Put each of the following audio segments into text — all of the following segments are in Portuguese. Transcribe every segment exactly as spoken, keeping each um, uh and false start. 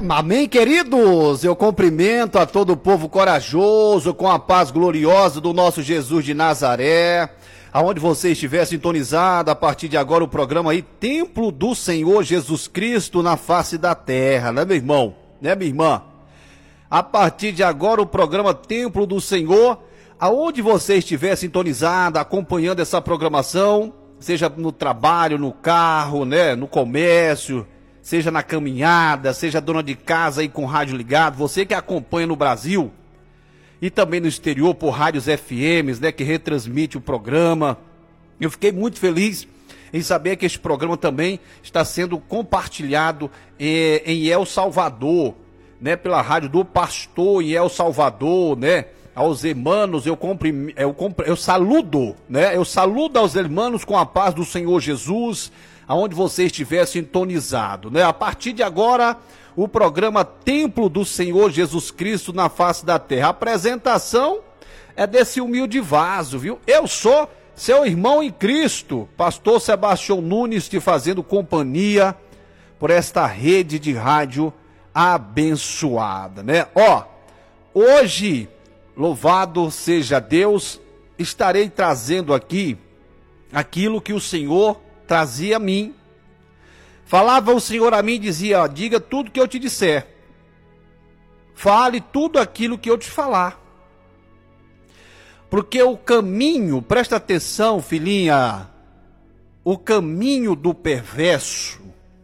Amém, queridos? Eu cumprimento a todo o povo corajoso com a paz gloriosa do nosso Jesus de Nazaré. Aonde você estiver sintonizado, a partir de agora o programa aí, Templo do Senhor Jesus Cristo na face da terra, né, meu irmão? Né, minha irmã? A partir de agora o programa Templo do Senhor, aonde você estiver sintonizado, acompanhando essa programação, seja no trabalho, no carro, né, no comércio, seja na caminhada, seja dona de casa aí com o rádio ligado, você que acompanha no Brasil e também no exterior por rádios F Ms, né, que retransmite o programa. Eu fiquei muito feliz em saber que este programa também está sendo compartilhado eh, em El Salvador, né, pela rádio do pastor em El Salvador, né, aos irmãos, eu, comprim, eu, comprim, eu saludo, né, eu saludo aos irmãos com a paz do Senhor Jesus, aonde você estiver sintonizado, né? A partir de agora, o programa Templo do Senhor Jesus Cristo na face da terra. A apresentação é desse humilde vaso, viu? Eu sou seu irmão em Cristo, pastor Sebastião Nunes, te fazendo companhia por esta rede de rádio abençoada, né? Ó, hoje, louvado seja Deus, estarei trazendo aqui aquilo que o Senhor trazia a mim. Falava o Senhor a mim e dizia, ó, diga tudo que eu te disser. Fale tudo aquilo que eu te falar. Porque o caminho, presta atenção, filhinha, o caminho do perverso,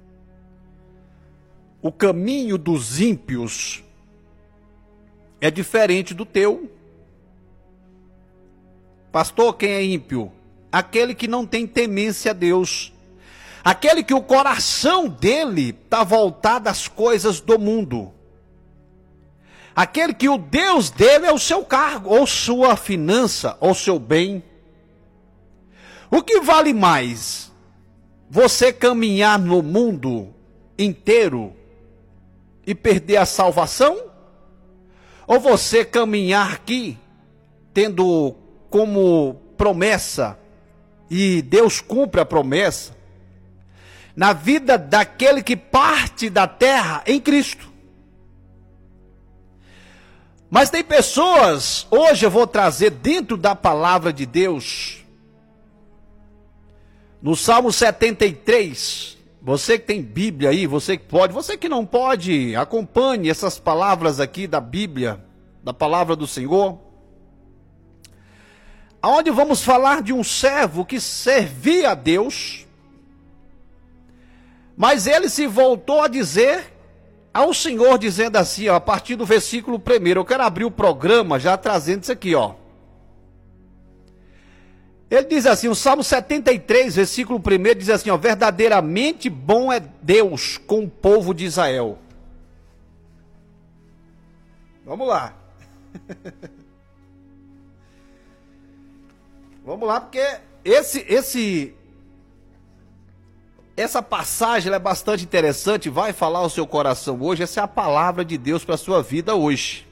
o caminho dos ímpios é diferente do teu. Pastor, quem é ímpio? Aquele que não tem temência a Deus, aquele que o coração dele está voltado às coisas do mundo, aquele que o Deus dele é o seu cargo, ou sua finança, ou seu bem. O que vale mais? Você caminhar no mundo inteiro e perder a salvação? Ou você caminhar aqui, tendo como promessa, e Deus cumpre a promessa, na vida daquele que parte da terra em Cristo. Mas tem pessoas, hoje eu vou trazer dentro da palavra de Deus, no Salmo setenta e três, você que tem Bíblia aí, você que pode, você que não pode, acompanhe essas palavras aqui da Bíblia, da palavra do Senhor, aonde vamos falar de um servo que servia a Deus, mas ele se voltou a dizer ao Senhor, dizendo assim, ó, a partir do versículo primeiro, eu quero abrir o programa já trazendo isso aqui, ó. Ele diz assim, o Salmo setenta e três, versículo primeiro, diz assim, ó, verdadeiramente bom é Deus com o povo de Israel. Vamos lá. Vamos lá, porque esse, esse, essa passagem ela é bastante interessante, vai falar ao seu coração hoje. Essa é a palavra de Deus para a sua vida hoje.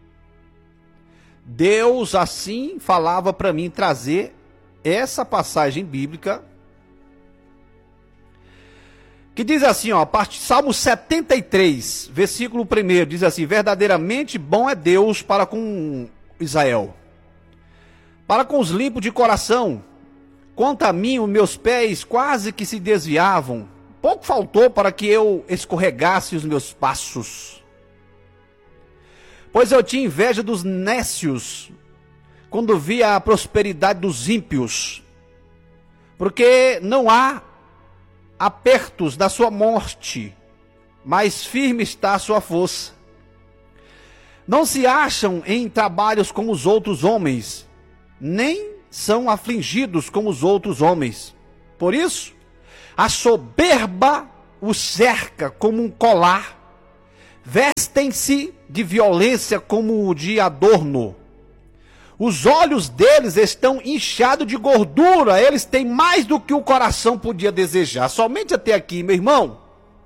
Deus assim falava para mim trazer essa passagem bíblica, que diz assim, ó, parte, Salmo setenta e três, versículo primeiro, diz assim, verdadeiramente bom é Deus para com Israel, para com os limpos de coração. Quanto a mim, os meus pés quase que se desviavam. Pouco faltou para que eu escorregasse os meus passos. Pois eu tinha inveja dos nécios, quando via a prosperidade dos ímpios. Porque não há apertos da sua morte, mas firme está a sua força. Não se acham em trabalhos como os outros homens, nem são afligidos como os outros homens. Por isso, a soberba os cerca como um colar, vestem-se de violência como de adorno. Os olhos deles estão inchados de gordura, eles têm mais do que o coração podia desejar. Somente até aqui, meu irmão.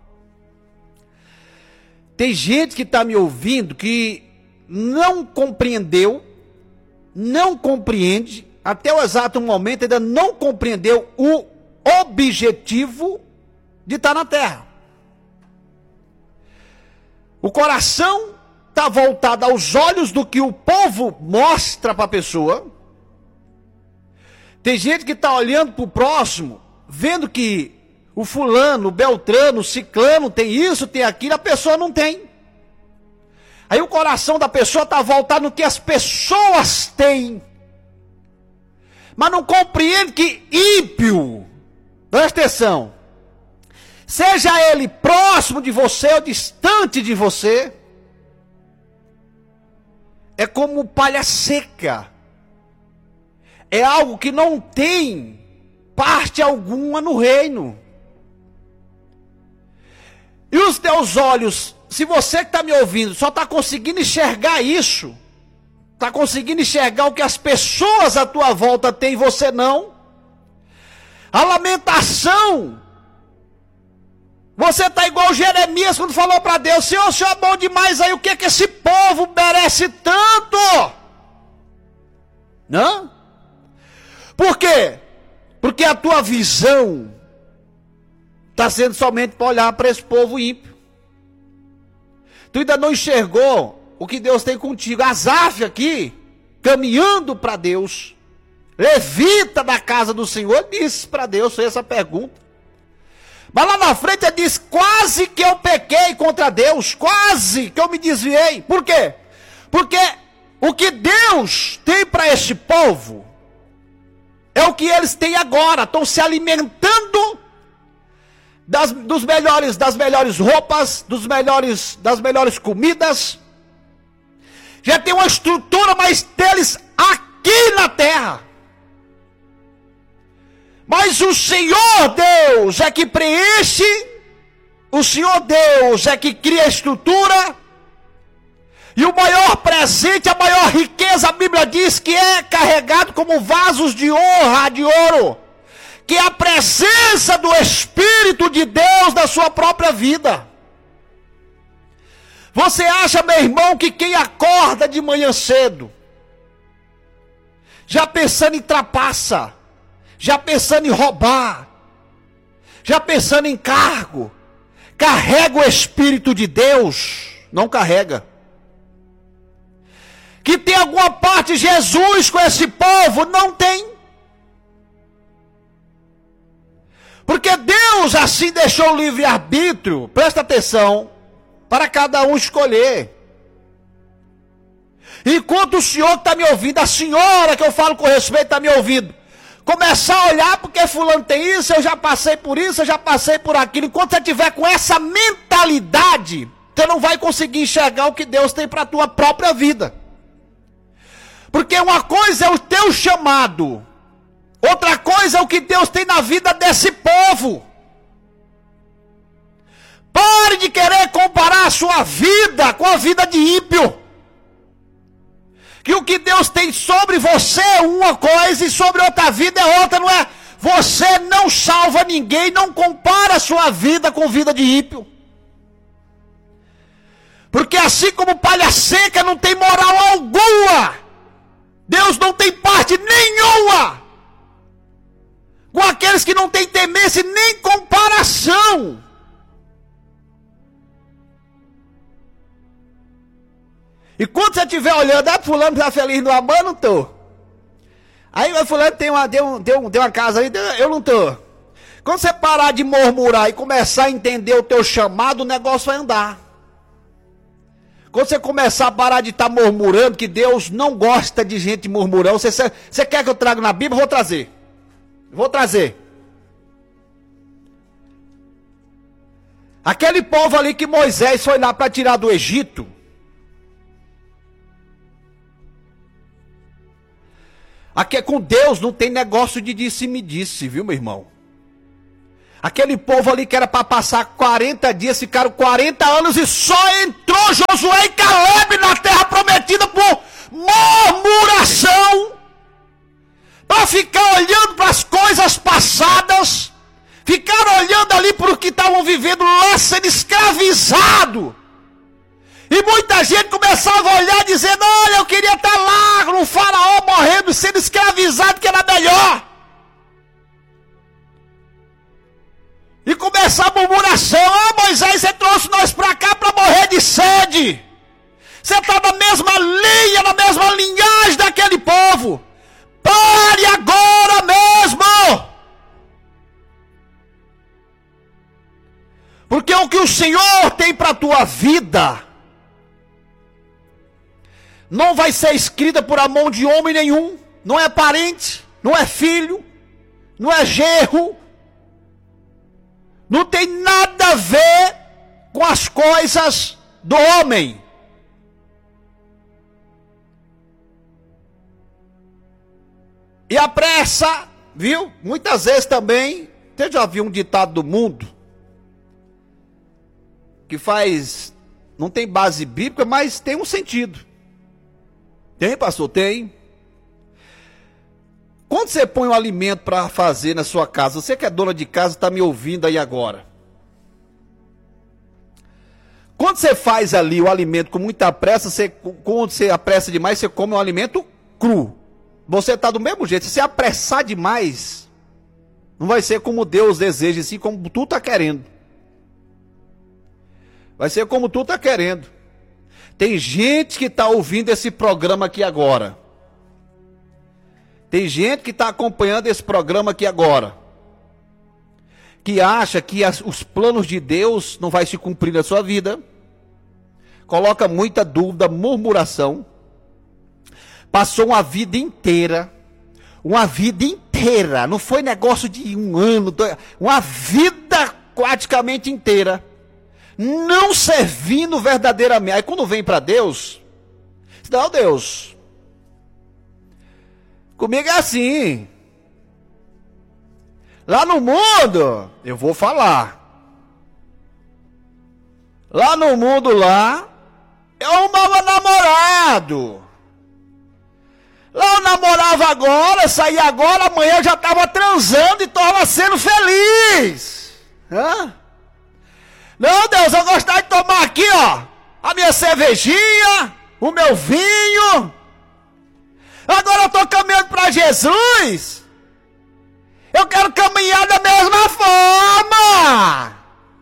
Tem gente que está me ouvindo que não compreendeu, não compreende, até o exato momento ainda não compreendeu o objetivo de estar na terra. O coração está voltado aos olhos do que o povo mostra para a pessoa. Tem gente que está olhando para o próximo, vendo que o fulano, o beltrano, o ciclano tem isso, tem aquilo, a pessoa não tem. Aí o coração da pessoa está voltado no que as pessoas têm. Mas não compreende que ímpio, presta atenção, seja ele próximo de você ou distante de você, é como palha seca. É algo que não tem parte alguma no reino. E os teus olhos, se você que está me ouvindo, só está conseguindo enxergar isso, está conseguindo enxergar o que as pessoas à tua volta têm e você não, a lamentação, você está igual Jeremias quando falou para Deus: Senhor, o Senhor é bom demais, aí o que é que esse povo merece tanto? Não? Por quê? Porque a tua visão está sendo somente para olhar para esse povo ímpio. Tu ainda não enxergou o que Deus tem contigo. Asaf aqui, caminhando para Deus, levita da casa do Senhor, disse para Deus, fez essa pergunta. Mas lá na frente ele diz: quase que eu pequei contra Deus, quase que eu me desviei. Por quê? Porque o que Deus tem para este povo é o que eles têm agora. Estão se alimentando das, dos melhores, das melhores roupas, dos melhores, das melhores comidas. Já tem uma estrutura mais deles aqui na terra. Mas o Senhor Deus é que preenche, o Senhor Deus é que cria a estrutura. E o maior presente, a maior riqueza, a Bíblia diz que é carregado como vasos de honra, de ouro, que é a presença do Espírito de Deus na sua própria vida. Você acha, meu irmão, que quem acorda de manhã cedo, já pensando em trapaça, já pensando em roubar, já pensando em cargo, carrega o Espírito de Deus? Não carrega. Que tem alguma parte de Jesus com esse povo? Não tem. Porque Deus assim deixou o livre-arbítrio, presta atenção, para cada um escolher. Enquanto o senhor está me ouvindo, a senhora que eu falo com respeito está me ouvindo, começar a olhar porque fulano tem isso, eu já passei por isso, eu já passei por aquilo. Enquanto você tiver com essa mentalidade, você não vai conseguir enxergar o que Deus tem para a tua própria vida. Porque uma coisa é o teu chamado, outra coisa é o que Deus tem na vida desse povo. Pare de querer comparar a sua vida com a vida de ímpio. Que o que Deus tem sobre você é uma coisa e sobre outra vida é outra, não é? Você não salva ninguém, não compara a sua vida com a vida de ímpio. Porque assim como palha seca não tem moral alguma, Deus não tem parte nenhuma com aqueles que não têm temência nem comparação. E quando você estiver olhando, ah, fulano está feliz no amor, não estou. Aí o fulano tem uma, deu, deu, deu uma casa aí, eu não estou. Quando você parar de murmurar e começar a entender o teu chamado, o negócio vai andar. Quando você começar a parar de estar tá murmurando, que Deus não gosta de gente murmurando, você, você quer que eu traga na Bíblia? Vou trazer. Vou trazer. Aquele povo ali que Moisés foi lá para tirar do Egito, aqui é com Deus, não tem negócio de disse-me-disse, viu, meu irmão? Aquele povo ali que era para passar quarenta dias, ficaram quarenta anos e só entrou Josué e Caleb na terra prometida por murmuração. Para ficar olhando para as coisas passadas, ficaram olhando ali para o que estavam vivendo lá, sendo escravizado. E muita gente começava a olhar dizendo: olha, eu queria estar lá no faraó morrendo, sendo escravizado, que era melhor. E começar a murmuração: ah, Moisés, você trouxe nós para cá para morrer de sede. come. Você está na mesma linha, na mesma linhagem daquele povo. Pare agora mesmo. Porque o que o Senhor tem para a tua vida não vai ser escrita por a mão de homem nenhum. Não é parente, não é filho, não é genro. Não tem nada a ver com as coisas do homem. E a pressa, viu? Muitas vezes também, você já viu um ditado do mundo que faz, não tem base bíblica, mas tem um sentido. Tem, pastor? Tem. Quando você põe um alimento para fazer na sua casa, você que é dona de casa está me ouvindo aí agora. Quando você faz ali o alimento com muita pressa, você, quando você apressa demais, você come um alimento cru. Você está do mesmo jeito. Se você apressar demais, não vai ser como Deus deseja, assim como tu está querendo. Vai ser como tu está querendo. Tem gente que está ouvindo esse programa aqui agora. Tem gente que está acompanhando esse programa aqui agora, que acha que as, os planos de Deus não vai se cumprir na sua vida. Coloca muita dúvida, murmuração. Passou uma vida inteira, uma vida inteira, não foi negócio de um ano, dois, uma vida praticamente inteira, não servindo verdadeiramente. Aí quando vem para Deus, não, Deus, comigo é assim. Lá no mundo, eu vou falar. Lá no mundo lá, eu arrumava namorado. Lá eu namorava agora, saía agora, amanhã eu já estava transando e estava sendo feliz. Hã? Não, Deus, eu gostava de tomar aqui, ó, a minha cervejinha, o meu vinho. Agora eu estou caminhando para Jesus. Eu quero caminhar da mesma forma.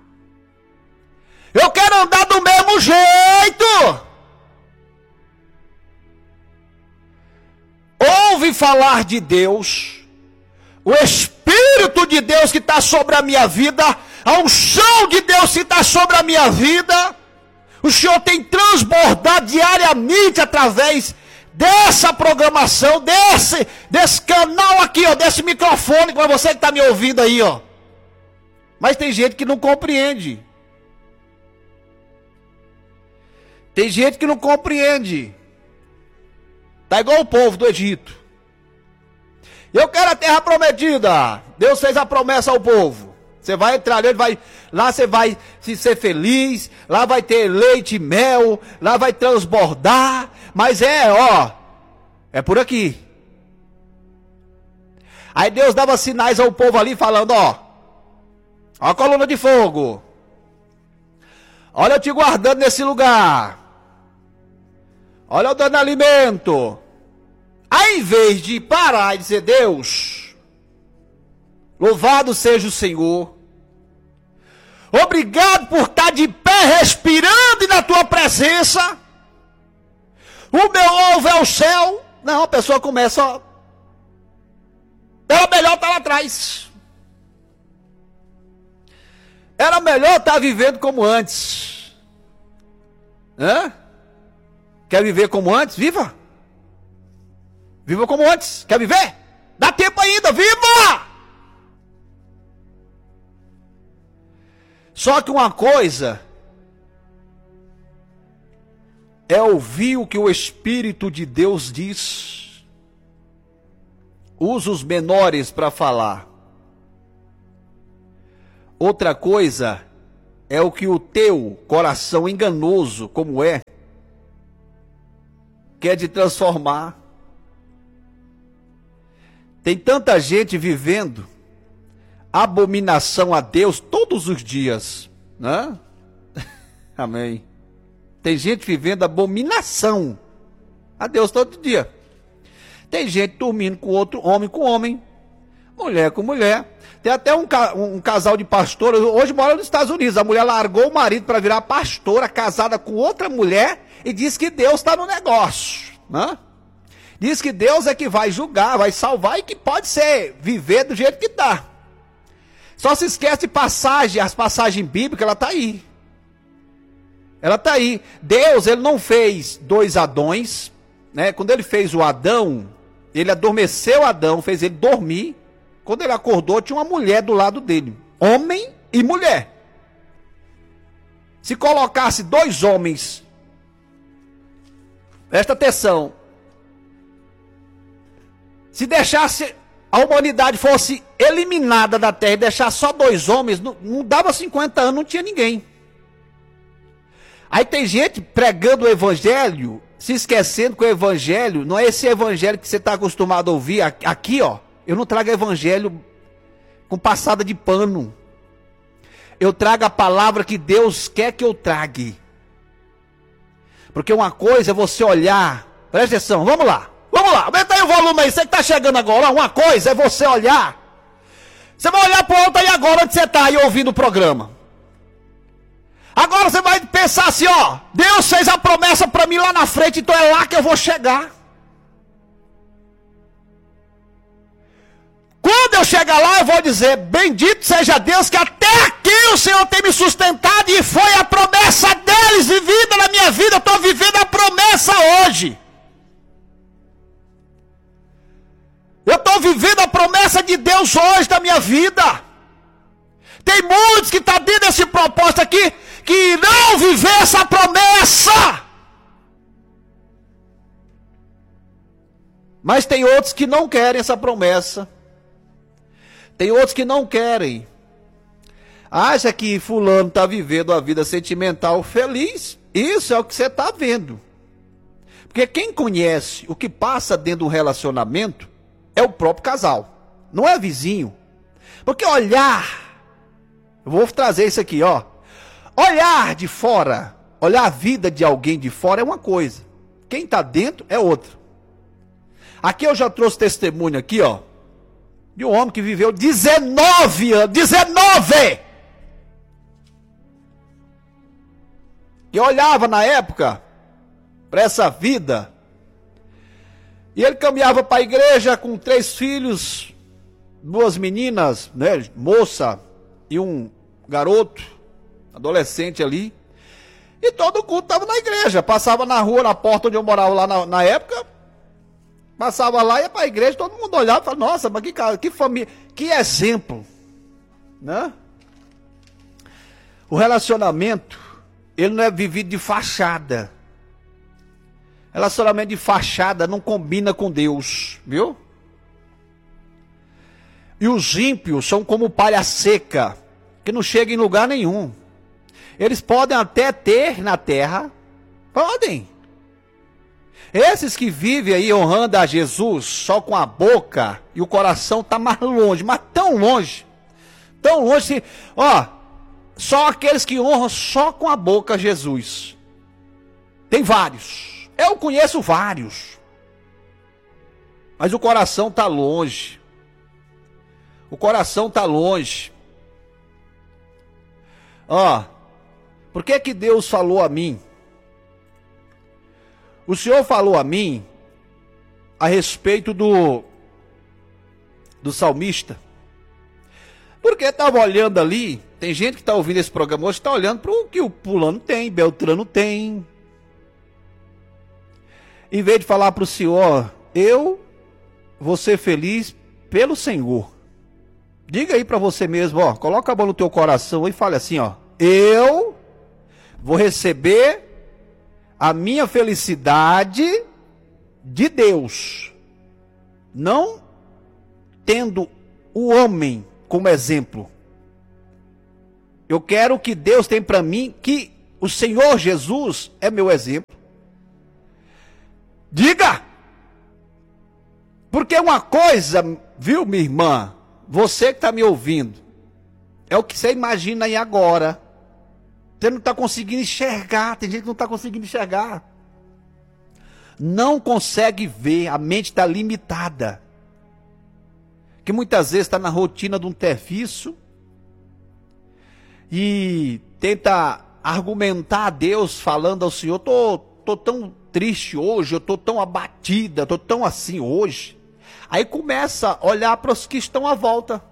Eu quero andar do mesmo jeito. Ouve falar de Deus, o Espírito de Deus que está sobre a minha vida, a unção de Deus que está sobre a minha vida, o Senhor tem transbordado diariamente através dessa programação, desse, desse canal aqui, ó, desse microfone, para você que está me ouvindo aí, ó. Mas tem gente que não compreende. Tem gente que não compreende. Está igual o povo do Egito. Eu quero a terra prometida. Deus fez a promessa ao povo. Você vai entrar nele, vai, lá você vai se ser feliz, lá vai ter leite e mel, lá vai transbordar. Mas é, ó, é por aqui. Aí Deus dava sinais ao povo ali falando, ó, ó a coluna de fogo. Olha eu te guardando nesse lugar. Olha eu dando alimento. Aí, em vez de parar e dizer, Deus, louvado seja o Senhor, obrigado por estar de pé respirando e na tua presença, o meu alvo é o céu. Não, a pessoa começa, ó, era melhor estar lá atrás. Era melhor estar vivendo como antes. Hã? Quer viver como antes? Viva! Viva como antes. Quer viver? Dá tempo ainda, viva! Só que uma coisa é ouvir o que o Espírito de Deus diz. Usa os menores para falar. Outra coisa é o que o teu coração enganoso, como é, quer te transformar. Tem tanta gente vivendo abominação a Deus todos os dias, né? Amém. Tem gente vivendo abominação a Deus todo dia. Tem gente dormindo com outro homem com homem, mulher com mulher. Tem até um, um casal de pastores, hoje mora nos Estados Unidos. A mulher largou o marido para virar pastora, casada com outra mulher, e diz que Deus está no negócio, né? Diz que Deus é que vai julgar, vai salvar e que pode ser, viver do jeito que está. Só se esquece de passagem, as passagens bíblicas, ela está aí. Ela está aí. Deus, ele não fez dois Adões, né? Quando ele fez o Adão, ele adormeceu Adão, fez ele dormir. Quando ele acordou, tinha uma mulher do lado dele. Homem e mulher. Se colocasse dois homens, presta atenção, se deixasse a humanidade fosse eliminada da terra e deixasse só dois homens, não, não dava cinquenta anos, não tinha ninguém. Aí tem gente pregando o evangelho, se esquecendo que o evangelho não é esse evangelho que você está acostumado a ouvir. Aqui, ó, eu não trago evangelho com passada de pano. Eu trago a palavra que Deus quer que eu trague. Porque uma coisa é você olhar, presta atenção, vamos lá, vamos lá, aumenta aí o volume aí, você que está chegando agora. Uma coisa é você olhar, você vai olhar para o outro aí agora onde você está aí ouvindo o programa. Agora você vai pensar assim, ó, Deus fez a promessa para mim lá na frente, então é lá que eu vou chegar. Quando eu chegar lá, eu vou dizer, bendito seja Deus, que até aqui o Senhor tem me sustentado e foi a promessa deles vivida na minha vida. Eu estou vivendo a promessa hoje. Eu estou vivendo a promessa de Deus hoje da minha vida. Tem muitos que estão tá dentro desse propósito aqui, que irão viver essa promessa. Mas tem outros que não querem essa promessa. Tem outros que não querem. Acha que fulano está vivendo a vida sentimental feliz. Isso é o que você está vendo. Porque quem conhece o que passa dentro do relacionamento é o próprio casal. Não é vizinho. Porque olhar, eu vou trazer isso aqui, ó. Olhar de fora, olhar a vida de alguém de fora é uma coisa. Quem está dentro é outra. Aqui eu já trouxe testemunho aqui, ó. De um homem que viveu dezenove anos, dezenove! E olhava na época para essa vida, e ele caminhava para a igreja com três filhos, duas meninas, né, moça e um garoto, adolescente ali, e todo culto estava na igreja, passava na rua, na porta onde eu morava lá na, na época, passava lá, ia para a igreja, todo mundo olhava e falava, nossa, mas que, que família, que exemplo, né? O relacionamento, ele não é vivido de fachada. Relacionamento de fachada não combina com Deus, viu? E os ímpios são como palha seca, que não chega em lugar nenhum. Eles podem até ter na terra, podem. Esses que vivem aí honrando a Jesus só com a boca e o coração está mais longe, mas tão longe, tão longe, ó, só aqueles que honram só com a boca Jesus. Tem vários, eu conheço vários, mas o coração está longe, o coração está longe. Ó, por que que Deus falou a mim? O Senhor falou a mim a respeito do, do salmista. Porque estava olhando ali, tem gente que está ouvindo esse programa hoje, está olhando para o que o fulano tem, Beltrano tem. Em vez de falar para o Senhor, eu vou ser feliz pelo Senhor. Diga aí para você mesmo, ó, coloca a mão no teu coração e fale assim, ó, eu vou receber a minha felicidade de Deus, não tendo o homem como exemplo. Eu quero que Deus tem para mim, que o Senhor Jesus é meu exemplo. Diga! Porque uma coisa, viu, minha irmã, você que está me ouvindo, é o que você imagina aí agora. Você não está conseguindo enxergar, tem gente que não está conseguindo enxergar. Não consegue ver, a mente está limitada. que muitas vezes está na rotina de um serviço e tenta argumentar a Deus falando ao Senhor, tô, tô tão triste hoje, eu tô tão abatida, tô tão assim hoje. Aí começa a olhar para os que estão à volta.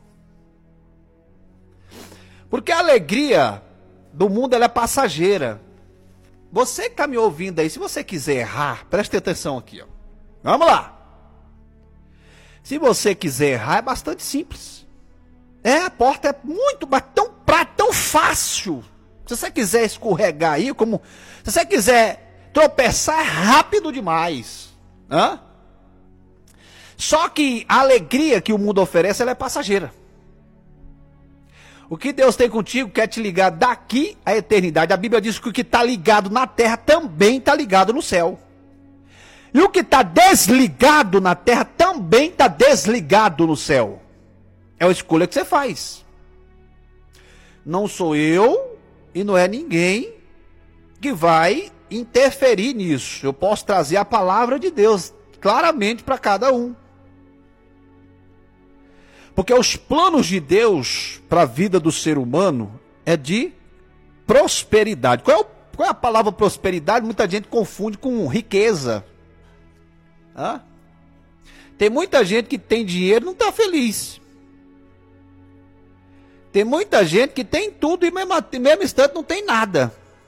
Porque a alegria do mundo ela é passageira. Você que está me ouvindo aí, se você quiser errar, preste atenção aqui, ó. Vamos lá. Se você quiser errar, é bastante simples. É, a porta é muito, mas tão, pra, tão fácil. Se você quiser escorregar aí, como se você quiser tropeçar, é rápido demais. Hã? Só que a alegria que o mundo oferece, ela é passageira. O que Deus tem contigo quer te ligar daqui à eternidade. A Bíblia diz que o que está ligado na terra também está ligado no céu. E o que está desligado na terra também está desligado no céu. É uma escolha que você faz. Não sou eu e não é ninguém que vai interferir nisso. Eu posso trazer a palavra de Deus claramente para cada um. Porque os planos de Deus para a vida do ser humano é de prosperidade. Qual é, o, qual é a palavra prosperidade? Muita gente confunde com riqueza. Hã? Tem muita gente que tem dinheiro e não está feliz. Tem muita gente que tem tudo e mesmo, mesmo instante não tem nada.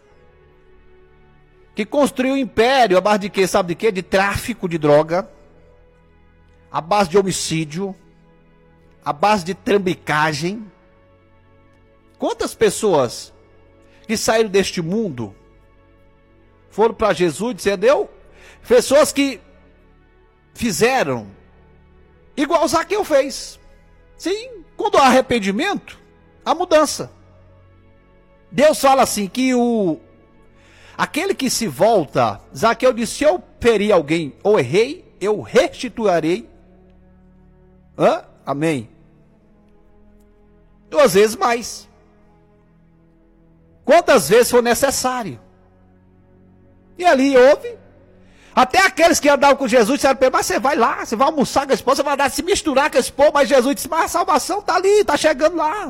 Que construiu um império à base de quê? Sabe de quê? De tráfico de droga, à base de homicídio, à base de trambicagem. Quantas pessoas que saíram deste mundo foram para Jesus dizendo, eu? Pessoas que fizeram igual Zaqueu fez. Sim, quando há arrependimento, há mudança. Deus fala assim que o aquele que se volta, Zaqueu disse, se eu ferir alguém ou errei, eu restituirei. Hã? Amém. Duas vezes mais. Quantas vezes for necessário. E ali houve. Até aqueles que andavam com Jesus disseram para ele, mas você vai lá, você vai almoçar com esse povo, você vai dar, se misturar com esse povo, mas Jesus disse, mas a salvação está ali, está chegando lá.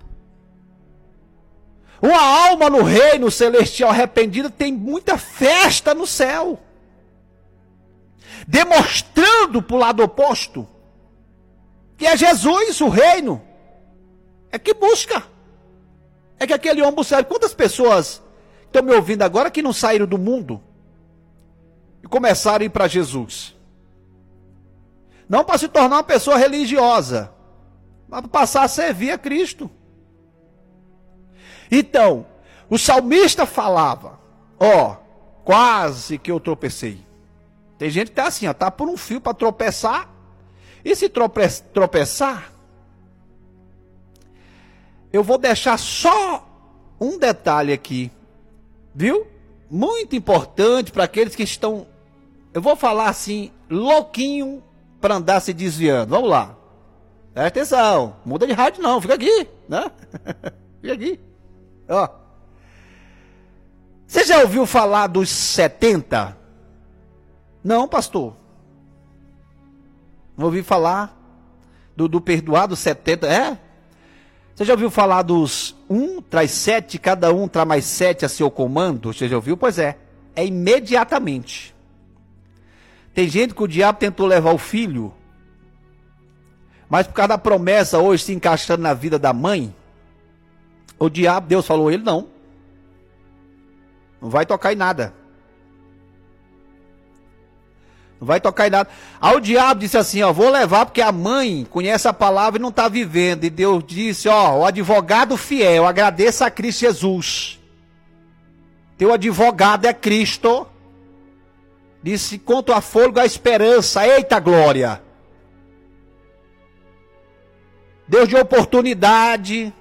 Uma alma no reino celestial arrependida tem muita festa no céu. Demonstrando para o lado oposto que é Jesus, o reino. É que busca. É que aquele homem busca. Quantas pessoas estão me ouvindo agora que não saíram do mundo e começaram a ir para Jesus? Não para se tornar uma pessoa religiosa, mas para passar a servir a Cristo. Então, o salmista falava, ó, quase que eu tropecei. Tem gente que está assim, ó, tá por um fio para tropeçar, e se trope tropeçar, eu vou deixar só um detalhe aqui, viu? Muito importante para aqueles que estão, eu vou falar assim, louquinho para andar se desviando. Vamos lá. Presta atenção, muda de rádio não, fica aqui, né? Fica aqui. Ó. Você já ouviu falar dos setenta? Não, pastor. Não ouvi falar do, do perdoado setenta, é? Você já ouviu falar dos um traz sete, cada um traz mais sete a seu comando? Você já ouviu? Pois é, é imediatamente. Tem gente que o diabo tentou levar o filho, mas por causa da promessa hoje se encaixando na vida da mãe, o diabo, Deus falou, ele não. Não vai tocar em nada. Não vai tocar em nada. Aí o diabo disse assim, ó, vou levar porque a mãe conhece a palavra e não está vivendo. E Deus disse, ó, o advogado fiel, agradeça a Cristo Jesus. Teu advogado é Cristo. Disse, quanto a fôlego, a esperança. Eita glória. Deus de oportunidade.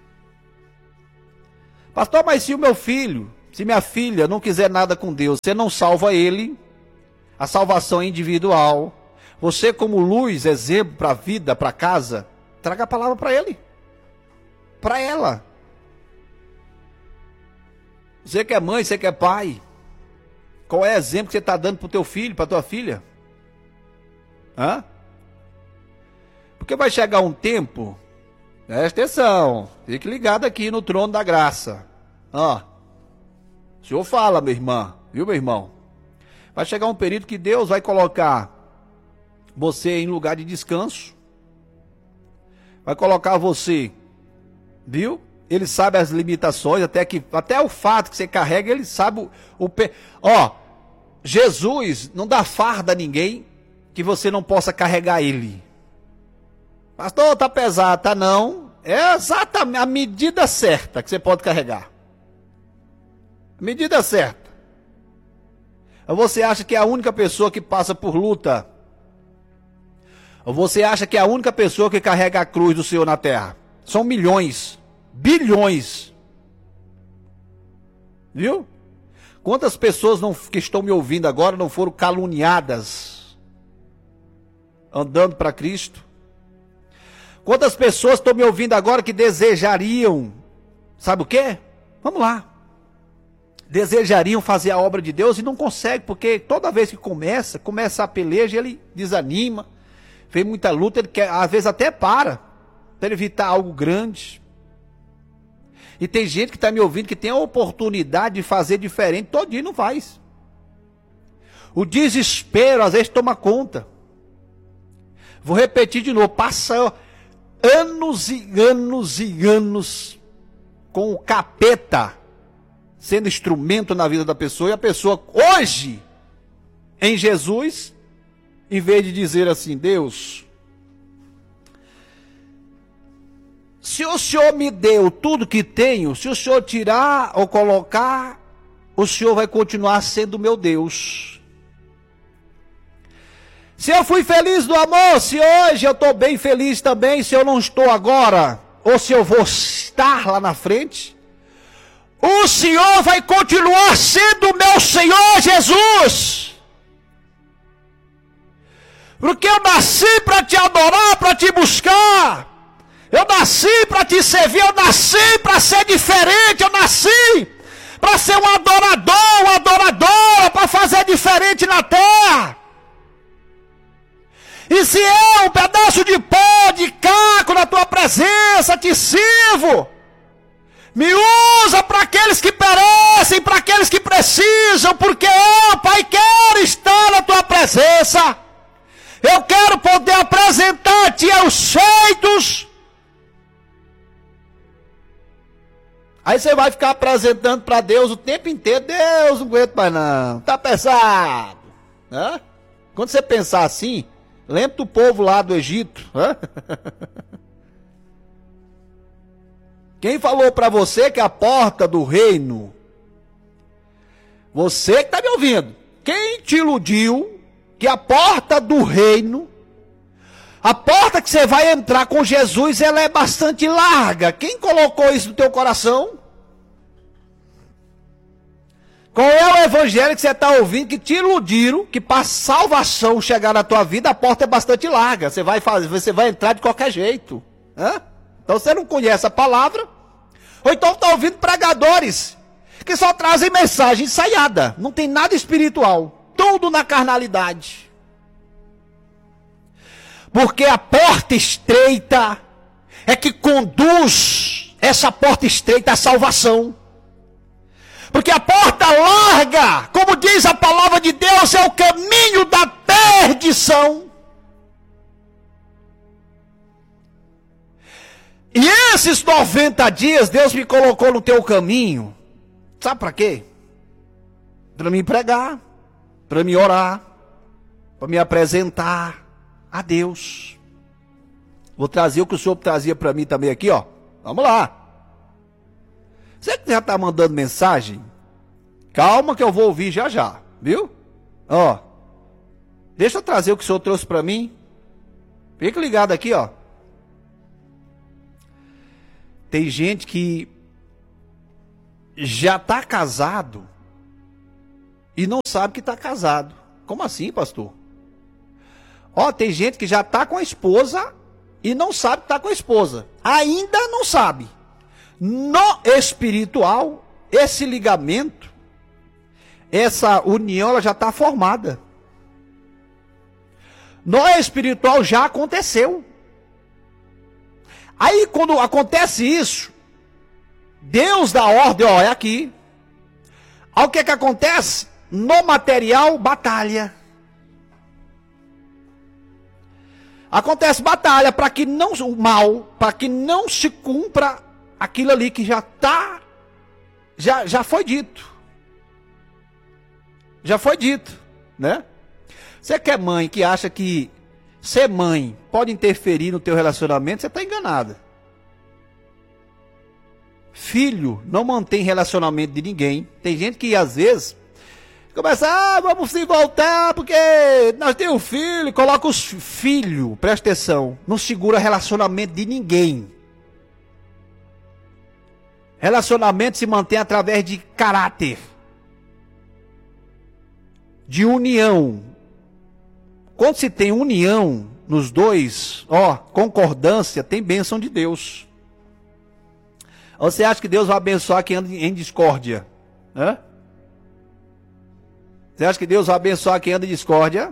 Pastor, mas se o meu filho, se minha filha não quiser nada com Deus, você não salva ele. A salvação é individual. Você como luz, exemplo para a vida, para casa, traga a palavra para ele. Para ela. Você que é mãe, você que é pai. Qual é o exemplo que você está dando para o teu filho, para a tua filha? Hã? Porque vai chegar um tempo, presta atenção, fique ligado aqui no trono da graça. Ó, o Senhor fala, minha irmã, viu, meu irmão? Vai chegar um período que Deus vai colocar você em lugar de descanso. Vai colocar você, viu? Ele sabe as limitações, até, que, até o fato que você carrega, ele sabe o... o ó, Jesus não dá farda a ninguém que você não possa carregar ele. Pastor, tá pesado, tá não. É exatamente a medida certa que você pode carregar. A medida certa. Ou você acha que é a única pessoa que passa por luta? Ou você acha que é a única pessoa que carrega a cruz do Senhor na terra? São milhões, bilhões. Viu? Quantas pessoas não, que estão me ouvindo agora não foram caluniadas andando para Cristo? Quantas pessoas estão me ouvindo agora que desejariam, sabe o quê? Vamos lá. Desejariam fazer a obra de Deus e não conseguem, porque toda vez que começa, começa a peleja, ele desanima, vem muita luta, ele quer, às vezes até para, para evitar algo grande. E tem gente que está me ouvindo que tem a oportunidade de fazer diferente, todo dia não faz. O desespero às vezes toma conta. Vou repetir de novo, passa anos e anos e anos com o capeta sendo instrumento na vida da pessoa, e a pessoa hoje, em Jesus, em vez de dizer assim, Deus, se o Senhor me deu tudo que tenho, se o Senhor tirar ou colocar, o Senhor vai continuar sendo meu Deus. Se eu fui feliz no amor, se hoje eu estou bem feliz também, se eu não estou agora, ou se eu vou estar lá na frente, o Senhor vai continuar sendo meu Senhor Jesus. Porque eu nasci para te adorar, para te buscar. Eu nasci para te servir, eu nasci para ser diferente, eu nasci para ser um adorador, uma adoradora, para fazer diferente na terra. E se eu, um pedaço de pó, de caco na tua presença, te sirvo, me usa para aqueles que perecem, para aqueles que precisam, porque eu, Pai, quero estar na tua presença. Eu quero poder apresentar-te aos feitos. Aí você vai ficar apresentando para Deus o tempo inteiro. Deus, não aguento mais não, tá pesado. Hã? Quando você pensar assim, lembra do povo lá do Egito. Hã? Quem falou para você que a porta do reino, você que está me ouvindo, quem te iludiu que a porta do reino, a porta que você vai entrar com Jesus, ela é bastante larga? Quem colocou isso no teu coração? Qual é o evangelho que você está ouvindo que te iludiram, que para salvação chegar na tua vida, a porta é bastante larga, você vai fazer, você vai entrar de qualquer jeito. Hã? Então você não conhece a palavra, ou então está ouvindo pregadores que só trazem mensagem ensaiada, não tem nada espiritual, tudo na carnalidade. Porque a porta estreita é que conduz essa porta estreita à salvação. Porque a porta larga, como diz a palavra de Deus, é o caminho da perdição. E esses noventa dias Deus me colocou no teu caminho. Sabe para quê? Para me pregar, para me orar, para me apresentar a Deus. Vou trazer o que o Senhor trazia para mim também aqui, ó. Vamos lá. Você que já está mandando mensagem, calma que eu vou ouvir já já, viu? Ó, deixa eu trazer o que o Senhor trouxe para mim. Fica ligado aqui, ó. Tem gente que já está casado e não sabe que está casado. Como assim, pastor? Ó, tem gente que já está com a esposa e não sabe que está com a esposa. Ainda não sabe. No espiritual, esse ligamento, essa união, ela já está formada. No espiritual já aconteceu. Aí quando acontece isso, Deus dá ordem, ó, é aqui. Aí o que que acontece? No material, batalha. Acontece batalha para que não, o mal, para que não se cumpra aquilo ali que já está, já, já foi dito. Já foi dito, né? Você que é mãe, que acha que ser mãe pode interferir no teu relacionamento, você está enganada. Filho não mantém relacionamento de ninguém. Tem gente que às vezes começa, ah, vamos se voltar porque nós temos filho, coloca os filhos, presta atenção, não segura relacionamento de ninguém. Relacionamento se mantém através de caráter, de união. Quando se tem união nos dois, ó, concordância, tem bênção de Deus. Ou você acha que Deus vai abençoar quem anda em discórdia? Hã? Você acha que Deus vai abençoar quem anda em discórdia?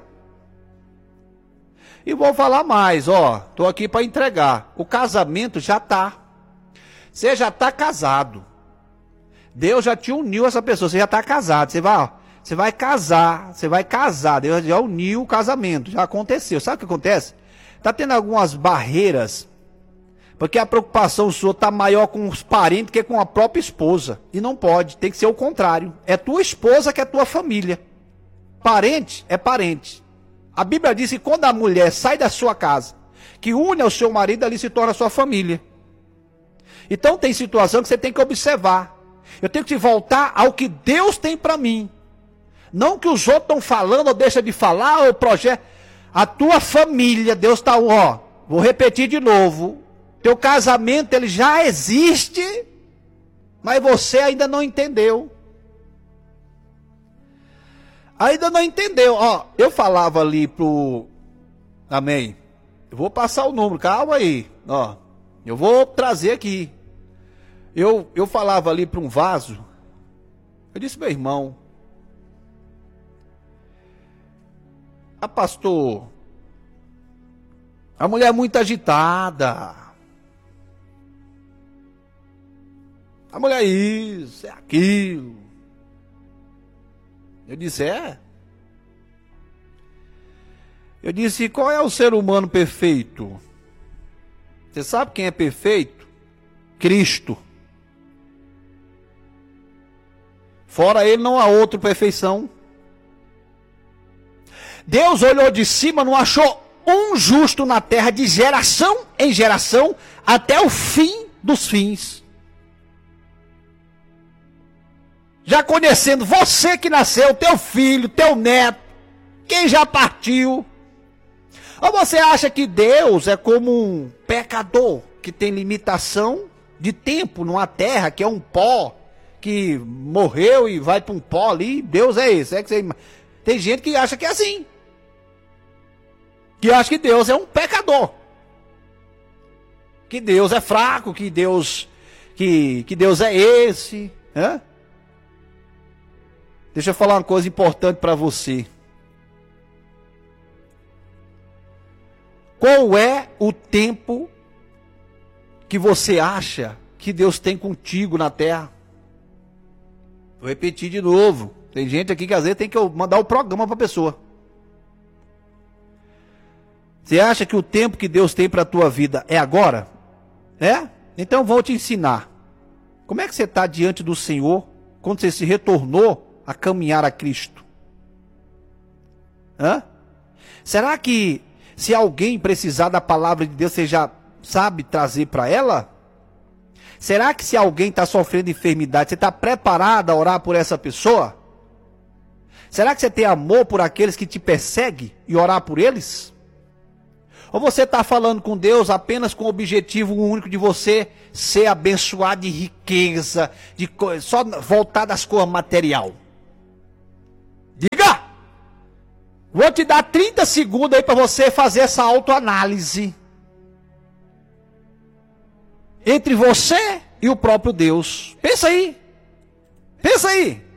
E vou falar mais, ó, estou aqui para entregar. O casamento já está. Você já está casado. Deus já te uniu essa pessoa, você já está casado. Você vai, ó, você vai casar, você vai casar. Deus já uniu o casamento, já aconteceu. Sabe o que acontece? Está tendo algumas barreiras, porque a preocupação sua está maior com os parentes que com a própria esposa. E não pode, tem que ser o contrário. É tua esposa que é tua família. Parente é parente. A Bíblia diz que quando a mulher sai da sua casa, que une ao seu marido, ali se torna sua família. Então tem situação que você tem que observar. Eu tenho que voltar ao que Deus tem para mim. Não que os outros estão falando ou deixa de falar, ou projeto. A tua família, Deus está, ó, vou repetir de novo. Teu casamento, ele já existe, mas você ainda não entendeu. Ainda não entendeu. Ó, eu falava ali pro... Amém. Eu vou passar o número, calma aí. Ó, eu vou trazer aqui. Eu, eu falava ali para um vaso. Eu disse, meu irmão. Ah, pastor. A mulher é muito agitada. A mulher é isso, é aquilo. Eu disse, é? Eu disse, qual é o ser humano perfeito? Você sabe quem é perfeito? Cristo. Fora ele não há outra perfeição. Deus olhou de cima, não achou um justo na terra de geração em geração até o fim dos fins. Já conhecendo você que nasceu, teu filho, teu neto, quem já partiu. Ou você acha que Deus é como um pecador que tem limitação de tempo numa terra que é um pó, que morreu e vai para um pó ali? Deus é esse. É que você... Tem gente que acha que é assim. Que acha que Deus é um pecador. Que Deus é fraco, que Deus, que, que Deus é esse. Hã? Deixa eu falar uma coisa importante para você. Qual é o tempo que você acha que Deus tem contigo na terra? Vou repetir de novo. Tem gente aqui que às vezes tem que mandar o programa para a pessoa. Você acha que o tempo que Deus tem para a tua vida é agora? É? Então vou te ensinar. Como é que você está diante do Senhor quando você se retornou a caminhar a Cristo? Hã? Será que se alguém precisar da palavra de Deus, você já sabe trazer para ela? Será que se alguém está sofrendo enfermidade, você está preparado a orar por essa pessoa? Será que você tem amor por aqueles que te perseguem e orar por eles? Ou você está falando com Deus apenas com o objetivo único de você ser abençoado de riqueza, de co... só voltar das coisas material? Diga! Vou te dar trinta segundos aí para você fazer essa autoanálise entre você e o próprio Deus. Pensa aí. Pensa aí.